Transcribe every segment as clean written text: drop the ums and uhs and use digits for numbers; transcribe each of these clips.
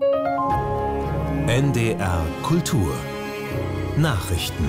NDR Kultur Nachrichten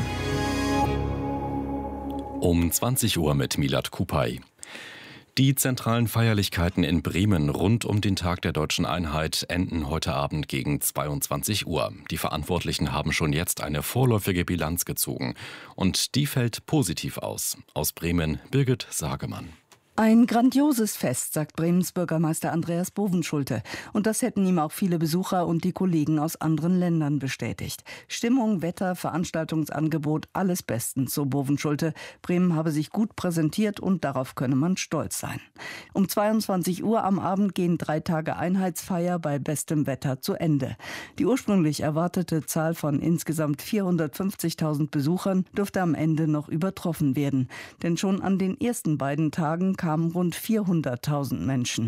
um 20 Uhr mit Milad Kupay. Die zentralen Feierlichkeiten in Bremen rund um den Tag der Deutschen Einheit enden heute Abend gegen 22 Uhr. Die Verantwortlichen haben schon jetzt eine vorläufige Bilanz gezogen. Und die fällt positiv aus. Aus Bremen, Birgit Sagemann. Ein grandioses Fest, sagt Bremens Bürgermeister Andreas Bovenschulte. Und das hätten ihm auch viele Besucher und die Kollegen aus anderen Ländern bestätigt. Stimmung, Wetter, Veranstaltungsangebot, alles bestens, so Bovenschulte. Bremen habe sich gut präsentiert und darauf könne man stolz sein. Um 22 Uhr am Abend gehen 3 Tage Einheitsfeier bei bestem Wetter zu Ende. Die ursprünglich erwartete Zahl von insgesamt 450.000 Besuchern dürfte am Ende noch übertroffen werden. Denn schon an den ersten beiden Tagen kamen rund 400.000 Menschen.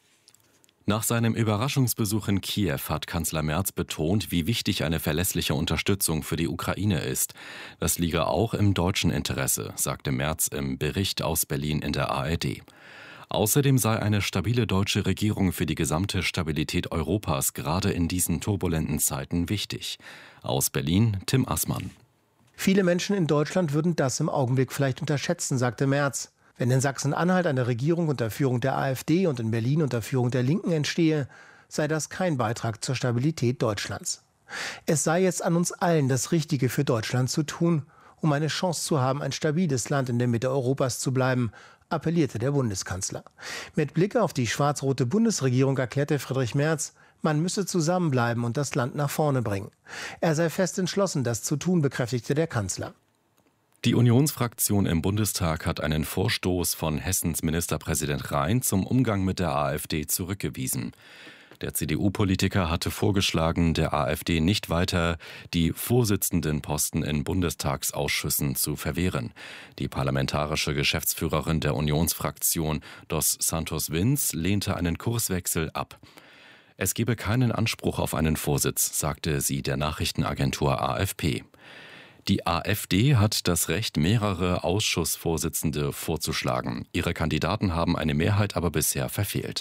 Nach seinem Überraschungsbesuch in Kiew hat Kanzler Merz betont, wie wichtig eine verlässliche Unterstützung für die Ukraine ist. Das liege auch im deutschen Interesse, sagte Merz im Bericht aus Berlin in der ARD. Außerdem sei eine stabile deutsche Regierung für die gesamte Stabilität Europas gerade in diesen turbulenten Zeiten wichtig. Aus Berlin, Tim Assmann. Viele Menschen in Deutschland würden das im Augenblick vielleicht unterschätzen, sagte Merz. Wenn in Sachsen-Anhalt eine Regierung unter Führung der AfD und in Berlin unter Führung der Linken entstehe, sei das kein Beitrag zur Stabilität Deutschlands. Es sei jetzt an uns allen, das Richtige für Deutschland zu tun, um eine Chance zu haben, ein stabiles Land in der Mitte Europas zu bleiben, appellierte der Bundeskanzler. Mit Blick auf die schwarz-rote Bundesregierung erklärte Friedrich Merz, man müsse zusammenbleiben und das Land nach vorne bringen. Er sei fest entschlossen, das zu tun, bekräftigte der Kanzler. Die Unionsfraktion im Bundestag hat einen Vorstoß von Hessens Ministerpräsident Rhein zum Umgang mit der AfD zurückgewiesen. Der CDU-Politiker hatte vorgeschlagen, der AfD nicht weiter die Vorsitzendenposten in Bundestagsausschüssen zu verwehren. Die parlamentarische Geschäftsführerin der Unionsfraktion, Dos Santos Vins, lehnte einen Kurswechsel ab. Es gebe keinen Anspruch auf einen Vorsitz, sagte sie der Nachrichtenagentur AFP. Die AfD hat das Recht, mehrere Ausschussvorsitzende vorzuschlagen. Ihre Kandidaten haben eine Mehrheit aber bisher verfehlt.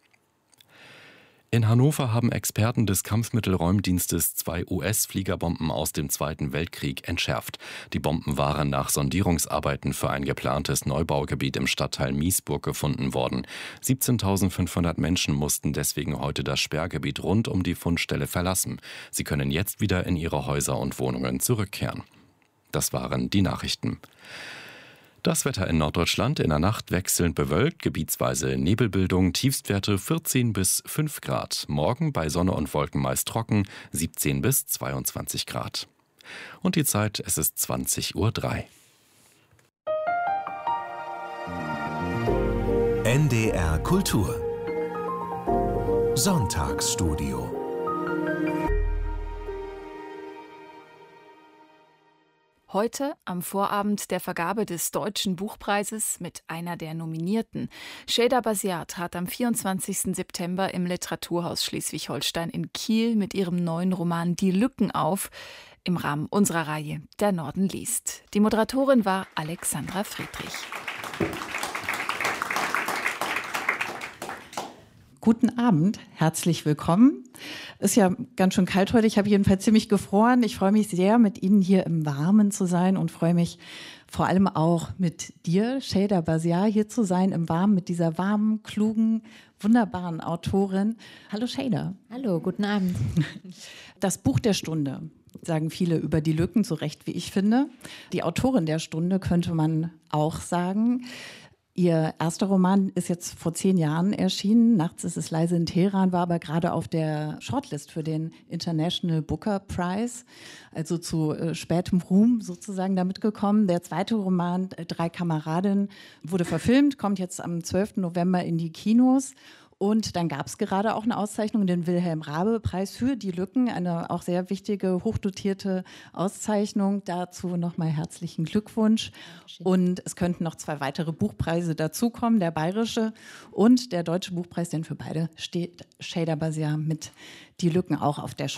In Hannover haben Experten des Kampfmittelräumdienstes 2 US-Fliegerbomben aus dem Zweiten Weltkrieg entschärft. Die Bomben waren nach Sondierungsarbeiten für ein geplantes Neubaugebiet im Stadtteil Miesburg gefunden worden. 17.500 Menschen mussten deswegen heute das Sperrgebiet rund um die Fundstelle verlassen. Sie können jetzt wieder in ihre Häuser und Wohnungen zurückkehren. Das waren die Nachrichten. Das Wetter in Norddeutschland: in der Nacht wechselnd bewölkt, gebietsweise Nebelbildung, Tiefstwerte 14 bis 5 Grad. Morgen bei Sonne und Wolken meist trocken, 17 bis 22 Grad. Und die Zeit, es ist 20:03 Uhr. NDR Kultur Sonntagsstudio. Heute, am Vorabend der Vergabe des Deutschen Buchpreises mit einer der Nominierten. Şeyda Basiar trat am 24. September im Literaturhaus Schleswig-Holstein in Kiel mit ihrem neuen Roman Die Lücken auf, im Rahmen unserer Reihe Der Norden liest. Die Moderatorin war Alexandra Friedrich. Guten Abend, herzlich willkommen. Ist ja ganz schön kalt heute, ich habe jedenfalls ziemlich gefroren. Ich freue mich sehr, mit Ihnen hier im Warmen zu sein und freue mich vor allem auch mit dir, Şeyda Basiar, hier zu sein im Warmen, mit dieser warmen, klugen, wunderbaren Autorin. Hallo Şeyda. Hallo, guten Abend. Das Buch der Stunde, sagen viele über die Lücken, zu Recht, wie ich finde. Die Autorin der Stunde könnte man auch sagen. Ihr erster Roman ist jetzt vor 10 Jahren erschienen. Nachts ist es leise in Teheran, war aber gerade auf der Shortlist für den International Booker Prize, also zu spätem Ruhm sozusagen damit gekommen. Der zweite Roman, 3 Kameradinnen, wurde verfilmt, kommt jetzt am 12. November in die Kinos. Und dann gab es gerade auch eine Auszeichnung, den Wilhelm-Raabe-Preis für die Lücken, eine auch sehr wichtige, hochdotierte Auszeichnung. Dazu nochmal herzlichen Glückwunsch. Und es könnten noch 2 weitere Buchpreise dazukommen, der bayerische und der deutsche Buchpreis, denn für beide steht Şeyda Basiar mit Die Lücken auch auf der